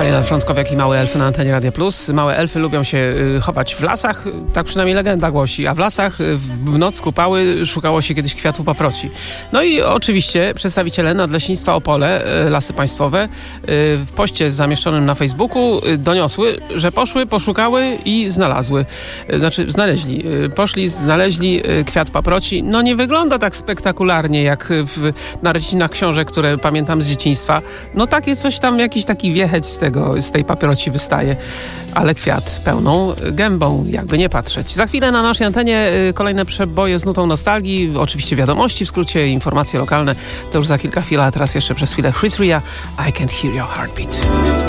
Kalian Frąckowiak i Małe Elfy na antenie Radia Plus. Małe elfy lubią się chować w lasach, tak przynajmniej legenda głosi, a w lasach w noc kupały szukało się kiedyś kwiatu paproci. No i oczywiście przedstawiciele Nadleśnictwa Opole, Lasy Państwowe, w poście zamieszczonym na Facebooku doniosły, że poszły, poszukały i znalazły. Znaczy znaleźli. Znaleźli kwiat paproci. No nie wygląda tak spektakularnie jak na rycinach książek, które pamiętam z dzieciństwa. No takie coś tam, jakiś taki wiecheć z tej paproci wystaje, ale kwiat pełną gębą, jakby nie patrzeć. Za chwilę na naszej antenie kolejne przeboje z nutą nostalgii, oczywiście wiadomości, w skrócie informacje lokalne, to już za kilka chwil, a teraz jeszcze przez chwilę Chris Ria, I Can Hear Your Heartbeat.